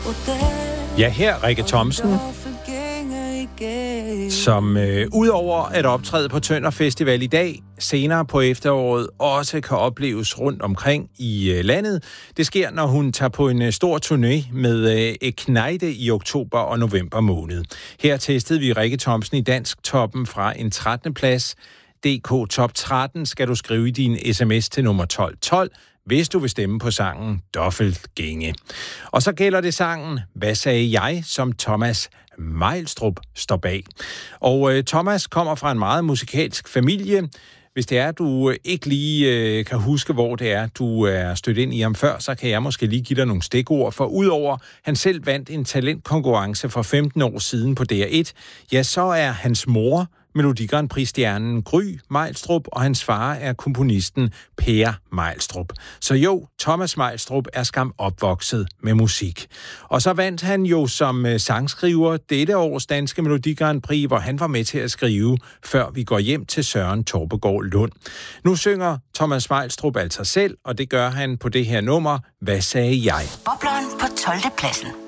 Ja, her Rikke Thomsen, som udover at optræde på Tønder Festival i dag, senere på efteråret også kan opleves rundt omkring i landet. Det sker, når hun tager på en stor turné med Ekneide i oktober og november måned. Her testede vi Rikke Thomsen i Dansktoppen fra en 13. plads. DK Top 13 skal du skrive i din sms til nummer 1212, hvis du vil stemme på sangen Dobbeltgænge. Og så gælder det sangen Hvad sagde jeg, som Thomas Meilstrup står bag. Og Thomas kommer fra en meget musikalsk familie. Hvis det er, du ikke lige kan huske, hvor det er, du er stødt ind i ham før, så kan jeg måske lige give dig nogle stikord. For udover han selv vandt en talentkonkurrence for 15 år siden på DR1, ja, så er hans mor Melodi Grand Prix-stjernen Gry Meilstrup, og hans far er komponisten Per Meilstrup. Så jo, Thomas Meilstrup er skam opvokset med musik. Og så vandt han jo som sangskriver dette års danske Melodi Grand Prix, hvor han var med til at skrive Før vi går hjem til Søren Torpegaard Lund. Nu synger Thomas Meilstrup altså selv, og det gør han på det her nummer Hvad sagde jeg? Bobleren på 12. pladsen.